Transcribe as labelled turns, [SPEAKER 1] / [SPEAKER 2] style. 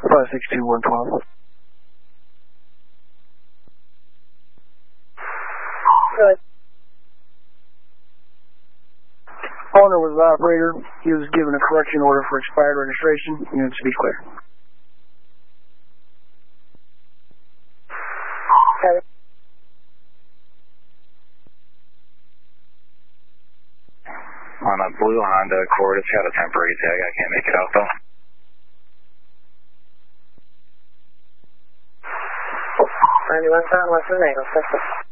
[SPEAKER 1] 562-112.
[SPEAKER 2] Good.
[SPEAKER 1] Owner was the operator. He was given a correction order for expired registration. Unit should be clear.
[SPEAKER 2] Okay.
[SPEAKER 3] On a blue Honda Accord, it's got a temporary tag. I can't make it out though.
[SPEAKER 2] 91 Southwestern Eagle, 6.